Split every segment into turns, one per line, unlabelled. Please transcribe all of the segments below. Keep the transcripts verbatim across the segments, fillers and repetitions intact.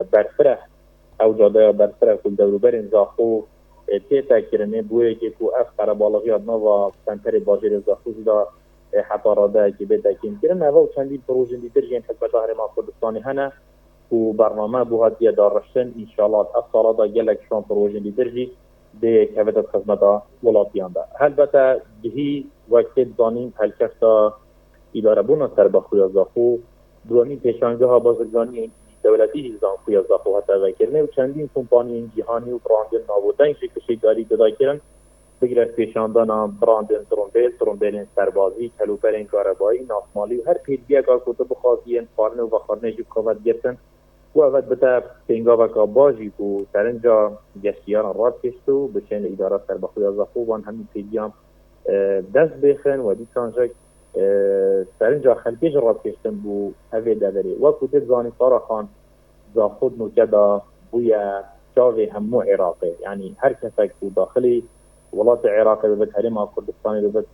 برفره او جاده برفره کل دوروبر زاخو تیتا کرنه بوی که کو اف قربالغی ادنا و سنتر باجر زاخو دا حتی راده که بده کم کرنه او چندی پروژه دیگر جین حکمت هرما کردستانی هنه و برنامه بو هدیه دارشتن انشاءالله اصلا دا گلک شان پروژه دیگر جی به کودت خدمت ولاتیان ده البته بهی وقت دانیم هلکفتا اداره بونا سر بخوی زاخو دومی پیشانگه ها بازرگانی دولتی جزان خوی زاخو حتی وکرنه و چندین کمپانی جهانی و براندن نابودن شکشی داری داده کرن بگرد پیشاندان براندن ترومبیل ترومبیلین سربازی کلوپرین کاربایی نافمالی و هر پیدگیه که کتب خاصیین خارنه و بخارنه جو کابت گرتن و اول بتا پینگا و کاباجی کو سرنجا گشتیان راد کشتو بچین اداره سر بخوی زاخو وان همین پیدگیان دست بخن و دیسانجا سرنجا خلقی جراب کشتن بو هفه دادری و کتب زانی سارا خان زاخود نوکدا بویا شاوی همو عراقی یعنی هر کسک بو داخلی ولات عراقی ببت هرما کردستانی ببت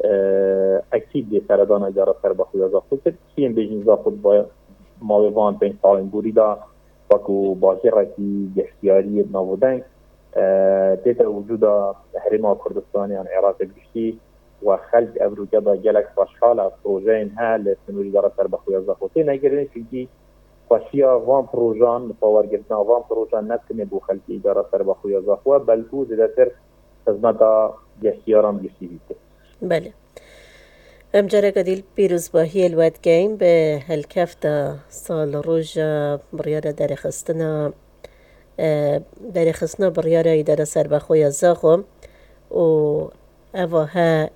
اکید دی سردان اداره سر بخوی زاخود کد کیم بیجین زاخود با ماویوان پین سالین بوری دا وکو باقی رکی گشتیاری ناودنگ تیتا وجودا هرما کردستانی یعنی عراقی بشتی و خلق ابروجا دا گلک خوشحال پروژین ها لسنوری داره سر بخوی زاخوتی نگرنی چونکی خوشیا وان پروژان پاورگرتنا وان پروژان نتکنه بو خلقی داره سر بخوی زاخوه بلکو زیده خدمتا گشتیاران گشتی بیده.
بله. امجاره قدیل پیروز باهی الواد گیم به هلکفت سال روز بریاره در خستنا در خستنا بریاره اداره سر بخوی زاخو و اوها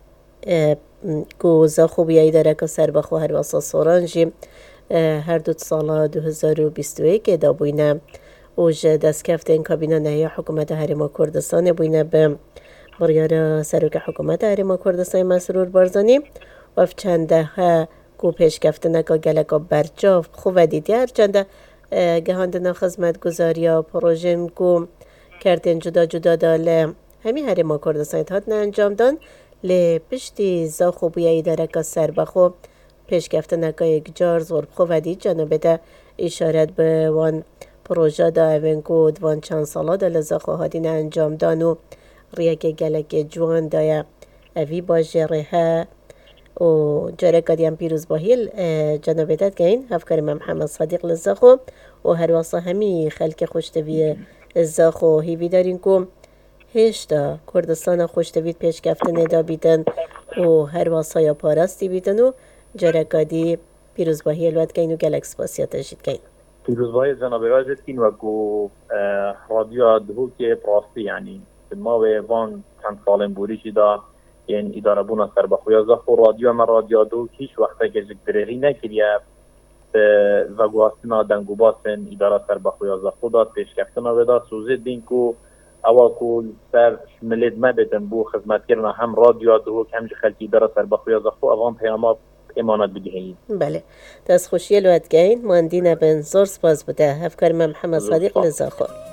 کو زاخو بیا اداره که سر بخو هر واسه سورانجی هر دو سال دو هزار و بیست و یک دا بوینه اوج دست کفت این کابینه نهی حکومت هرما کردستان بوینه به بریاره سروک حکومت هرما کردستان مسرور بارزانی و چنده ها کو پیش کفتنه که گلکا برجاف خوب دیدی هر چنده گهاندنا خدمت گذاریا پروژن کو کردن جدا جدا داله همی هرما کردستان هات نه انجام دان لی پشتی زاخو بیا اداره که سر بخو پیش کفتنه که یک جار زور خوب دی جانبه ده اشارت به وان پروژه دا اوین کود وان چند سالا دا لزاخو هادین انجام دانو ریاک گلک جوان دایا اوی باجره ها و جاره کدیم پیروز باهیل جنابه داد گین هفکر من محمد صادق لزاخو و هر واسه همی خلک خوشتوی زاخو هیوی دارین که هشتا کردستان خوشتوید پیش کفتنه دا بیدن و هر واسه یا پارستی بیدن و جاره کدی پیروز باهیل ود گین و گلک سپاسیات جید گین
پیروزبای جنابه واجد کین و گو رادیو دهو که پراستی یعنی ما و وان چند سالن بوریشی دا این اداره بونا سر بخوی زاخو رادیو ما رادیو دهو کیش وقتا که جک دریغی نکریه و گواستنا دنگو باسن اداره سر بخوی زاخو داد پیش کفتنا ودا سوزید دین کو اول کل سر شملید ما بیتن بو خدمت کرنا هم رادیو دهو که همج خلکی اداره سر بخوی زاخو اوان پیامات امانت بدهید.
بله. دست خوشی لوت گین ماندین بن زور سپاس بوده. هفکر من محمد صادق لزاخو.